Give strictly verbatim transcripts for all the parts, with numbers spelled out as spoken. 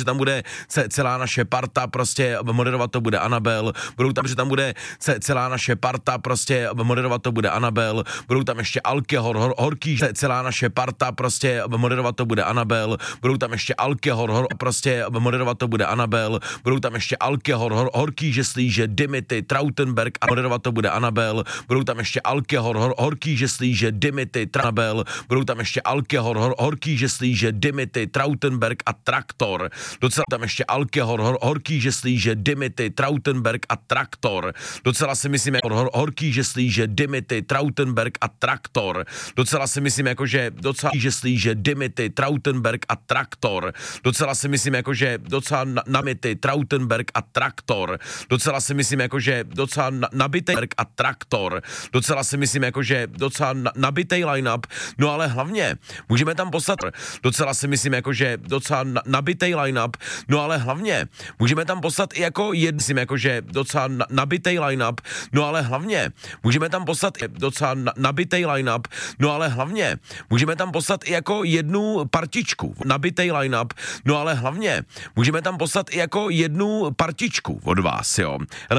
že tam bude celá naše parta, prostě moderovat to bude Anabel, budou tam, že tam bude celá naše parta, prostě moderovat to bude Anabel, budou tam ještě Alke, hor, hor, horký, celá naše parta, prostě moderovat to bude Anabel, budou tam ještě Alke, hor, hor, prostě moderovat to bude Anabel, budou tam ještě Alke, hor, hor, horký, že slíže Dimity, Trautenberg a moderovat to bude Anabel, budou tam ještě Alke, hor, hor, horký, že slíže Dimity, Anabel, budou tam ještě Alke, hor, hor, horký, že slíže Dimity, Trautenberg a Traktor, docela tam ještě Alke, hor, hor, horký, že slíže Dimity, Trautenberg a Traktor, docela si myslím, hor, hor, horký, že slíže Dimity, Trautenberg a Traktor, docela si myslím, jako že docela, že slíže Dimity, Trautenberg a Traktor, docela si myslím, jako že docela na, namity, Trautenberg a Traktor, docela si myslím, jako že docela na, nabitej a Traktor, docela si myslím, jako že docela na, nabitej line-up, no ale hlavně můžeme tam poslat, docela si myslím, jako že docela na, nabitej line-up, no ale hlavně můžeme tam poslat i jako jedn, myslím, jako že docela na, nabitej line-up, no ale hlavně můžeme tam poslat i docela na, nabitej line-up, no ale hlavně můžeme tam poslat i jako jednu partičku, nabitej line-up, no ale hlavně můžeme tam poslat i jako jednu partičku od vás, jo,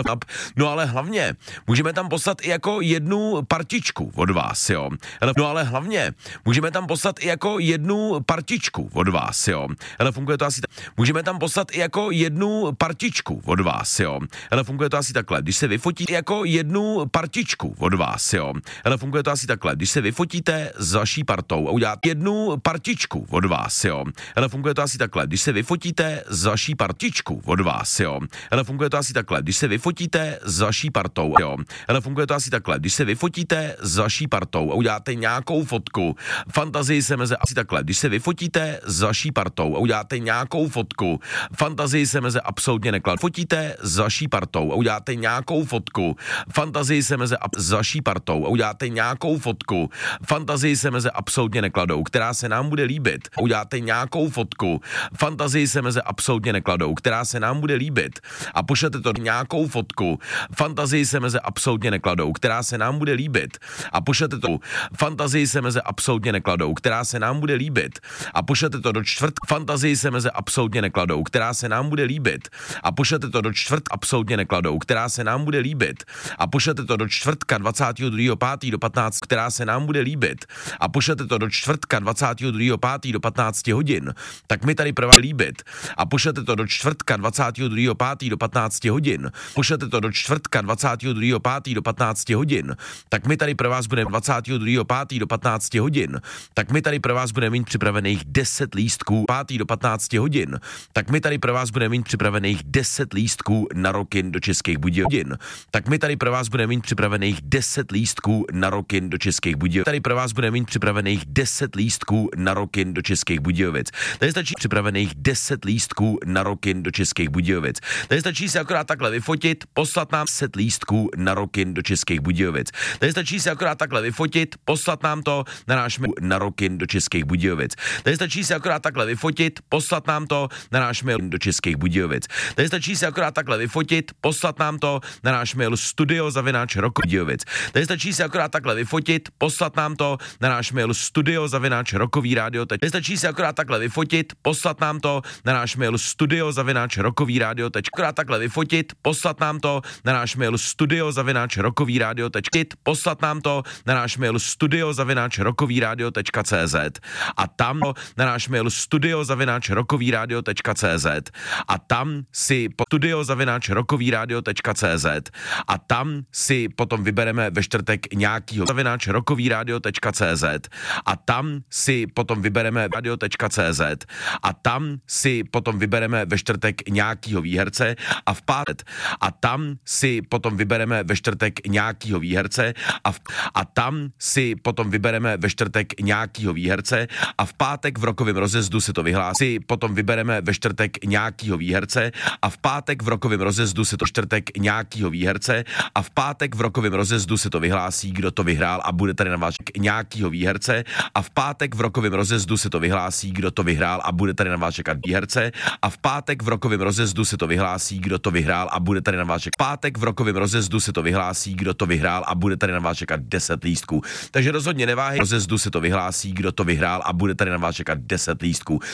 no ale hlavně můžeme tam poslat i jako jednu partičku od vás, jo, no ale hlavně můžeme tam poslat i jako jednu partičku od vás, jo, ale funguje to asi tak. Můžeme tam poslat i jako jednu partičku od vás, jo, ale funguje to asi takhle, když se vyfotí jako jednu partičku od vás, jo, ale funguje to asi takhle, když se vyfotíte s vaší partou a uděláte jednu partičku od vás, jo, ale funguje to asi takhle, když se vyfotíte s vaší partičku od vás, jo, ale funguje to asi takhle, když se vyfotíte s vaší partou, jo, ale funguje to asi takhle, když se vyfotíte s vaší partou a uděláte nějakou fotku, fantazii se meze asi takhle, když se vyfotíte s vaší partou a uděláte nějakou fotku, fantazii se meze absolutně neklad. Fotíte s vaší partou a uděláte nějakou fotku, fantazii se meze s vaší partou a uděláte nějakou fotku, fantazii se meze absolutně nekladou, která se nám bude líbit. Uděláte nějakou fotku, fantazii se meze absolutně nekladou, která se nám bude líbit a pošlete to nějakou fotku, fantazii se meze absolutně nekladou, která se nám bude líbit a pošlete to fantazii se meze absolutně nekladou, která se nám bude líbit a pošlete to do čtvrt fantazii se meze absolutně nekladou, která se nám bude líbit a pošlete to do čtvrt absolutně nekladou, která se nám bude líbit a pošlete to do čtvrtka dvacátého druhého pátého do patnácti, která se nám bude líbit a pošlete to do čtvrtka dvacátého druhého pátého do patnácti hodin, tak my tady pro vás líbit a pošlete to do čtvrtka dvacátého druhého pátého do patnácti hodin, pošlete to do čtvrtka dvacátého druhého pátého do patnácti hodin, tak my tady pro vás budeme dvacátého druhého pátého do patnácti hodin, tak my tady pro vás budeme mít připravených deset lístků pátý do patnácti hodin, tak my tady pro vás budeme mít připravených deset lístků na Rockin do Českých Budějovic, tak my tady pro vás budeme mít připravených deset lístků na Rockin do Českých Budějovic, tady pro vás budeme mít připravených deset lístků na Rockin do Českých Budějovic, tady stačí připravených deset lístků na Rockin do Českých Budějovic, tady stačí se akorát takhle vyfotit, poslat nám deset lístků na Rockin do Českých Budějovic, tady stačí se akorát takhle vyfotit, poslat nám to na náš mail na Rockin do Českých Budějovic, tady stačí se akorát takhle vyfotit, poslat nám to na náš mail do Českých Budějovic, tady stačí se akorát takhle vyfotit, poslat nám to na náš mail studio zavináč Rocco Budějovic, tady stačí se akorát takhle vyfotit, poslat nám to na náš mail studio zavináč Rockový rádio, tady stačí se akorát takhle vyfotit, poslat nám to na náš mail studio zavináč Rockový rádio, akorát takhle vyfotit, poslat nám to na náš mail studio zavináč Rockový rádio, poslat nám to na náš mail studio zavináč Rockový rádio tečka cé zet a tam na náš mail studio zavináč Rockový rádio tečka cé zet a tam si po studio zavináč Rockový rádio tečka cé zet a tam si potom vybereme ve čtvrtek nějakýho zavináč Rockový rádio tečka cé zet a tam si potom vybereme radio tečka cé zet a tam si potom vybereme ve čtvrtek nějakýho výherce a v pátek a tam si potom vybereme ve čtvrtek nějakýho výherce a, v, a tam si potom vybereme ve čtvrtek nějakýho výherce a v pátek v rokovém rozjezdu se to vyhlásí, potom vybereme ve čtvrtek nějakýho výherce a v pátek v rokovém rozjezdu se to čtvrtek nějakýho výherce a v pátek v rokovém rozjezdu se to vyhlásí, kdo to vyhrál a bude tady na vás nějakýho výherce a v pátek v rokovém rozjezdu se to vyhlásí, kdo to vyhrál a bude tady na vás čekat výherce a v pátek v rokovém rozjezdu se to vyhlásí, kdo to vyhrál a bude tady na vás čekat pátek v rokovém rozjezdu se to vyhlásí, kdo to vyhrál a bude tady na vás čekat deset lístků. Takže rozhodně neváhej, rozjezdu se to vyhlásí, kdo to vyhrál a bude tady na vás čekat deset lístků.